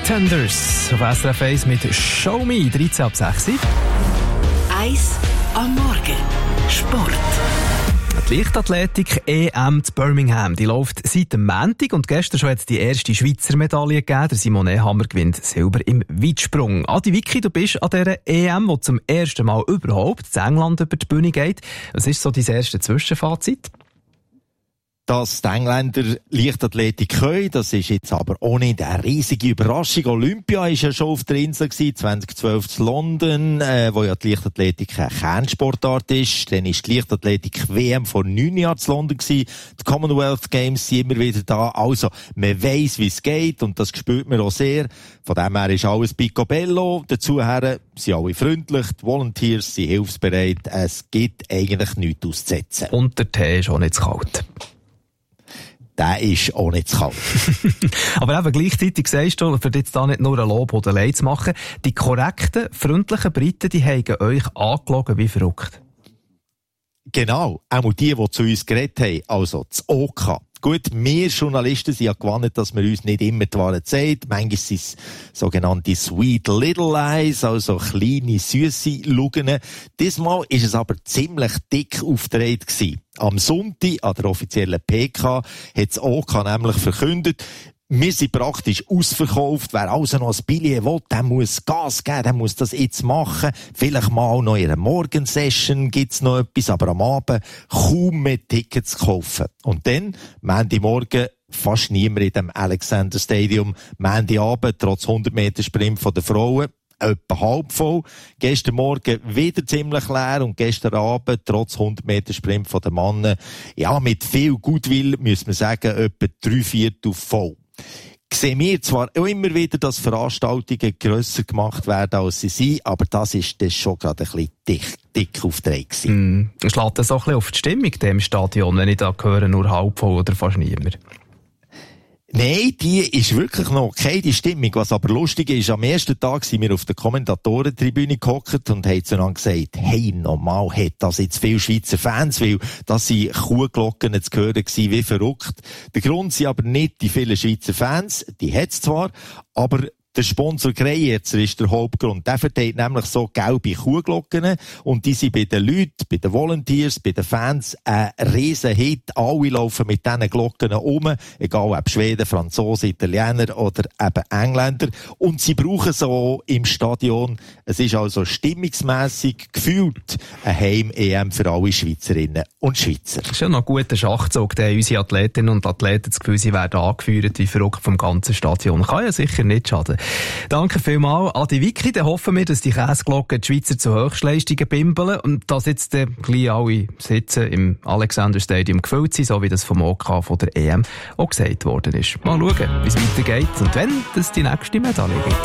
Pretenders auf SRF 1 mit Show Me, 13 ab 6. 1 am Morgen. Sport. Die Leichtathletik EM zu Birmingham, die läuft seit dem Montag und gestern schon hat es die erste Schweizer Medaille gegeben. Der Simon Ehammer gewinnt Silber im Weitsprung. Adi Vicky, du bist an dieser EM, die zum ersten Mal überhaupt in England über die Bühne geht. Was ist so dein erstes Zwischenfazit? Dass die Engländer Leichtathletik können, das ist jetzt aber auch nicht eine riesige Überraschung. Olympia war ja schon auf der Insel 2012 in London, wo ja die Leichtathletik eine Kernsportart ist. Dann ist die Leichtathletik-WM vor 9 Jahren in London gewesen. Die Commonwealth Games sind immer wieder da. Also, man weiss, wie es geht und das spürt man auch sehr. Von dem her ist alles picobello. Dazu sind alle freundlich, die Volunteers sind hilfsbereit. Es gibt eigentlich nichts auszusetzen. Und der Tee ist auch nicht zu kalt. Der ist auch nicht zu kalt. Aber eben gleichzeitig sagst du, für jetzt da nicht nur ein Lob oder Leid zu machen, die korrekten, freundlichen Briten, die haben euch angelogen wie verrückt. Genau, auch die zu uns geredet haben, also das OK. Gut, wir Journalisten sind ja gewarnt, dass wir uns nicht immer die Wahrheit sagen. Manchmal sind es sogenannte Sweet Little Lies, also kleine, süsse Lügen. Diesmal ist es aber ziemlich dick aufgedreht gewesen. Am Sonntag, an der offiziellen PK, hat das OK nämlich verkündet, wir sind praktisch ausverkauft. Wer also noch ein Billett will, der muss Gas geben, der muss das jetzt machen. Vielleicht mal noch in einer Morgensession gibt's noch etwas, aber am Abend kaum mehr Tickets kaufen. Und dann, Montagmorgen, fast niemand in dem Alexander Stadium. Montagabend, trotz 100 Meter Sprint von den Frauen, etwa halb voll. Gestern Morgen wieder ziemlich leer und gestern Abend, trotz 100 Meter Sprint von den Männern, ja, mit viel Gutwill, müssen wir sagen, etwa 3/4 voll. Sehen wir zwar auch immer wieder, dass Veranstaltungen grösser gemacht werden, als sie sind, aber das ist das schon gerade ein bisschen dick aufgedreht gewesen. Schlägt das auch ein bisschen auf die Stimmung im Stadion, wenn ich da höre, nur halb voll oder fast niemand? Nein, die ist wirklich noch okay, die Stimmung. Was aber lustig ist, am ersten Tag sind wir auf der Kommentatorentribüne gehockt und haben zueinander gesagt, hey, normal hat das jetzt viele Schweizer Fans, weil das sind Kuhglocken zu hören gewesen, wie verrückt. Der Grund sind aber nicht die vielen Schweizer Fans, die hat's zwar, aber der Sponsor Greyerzer ist der Hauptgrund. Der verteilt nämlich so gelbe Kuhglocken und die sind bei den Leuten, bei den Volunteers, bei den Fans ein riesen Hit. Alle laufen mit diesen Glocken um, egal ob Schweden, Franzosen, Italiener oder eben Engländer. Und sie brauchen so im Stadion. Es ist also stimmungsmässig gefühlt ein Heim-EM für alle Schweizerinnen und Schweizer. Das ist ja noch ein guter Schachzug, der unsere Athletinnen und Athleten das Gefühl, sie werden angeführt wie verrückt vom ganzen Stadion. Kann ja sicher nicht schaden. Danke vielmals, Adi Vicky. Dann hoffen wir, dass die Käseglocken die Schweizer zu Höchstleistungen bimbeln und dass jetzt gleich alle Sitze im Alexander Stadium gefüllt sind, so wie das vom OK von der EM auch gesagt worden ist. Mal schauen, wie es weitergeht und wenn es die nächste Medaille gibt.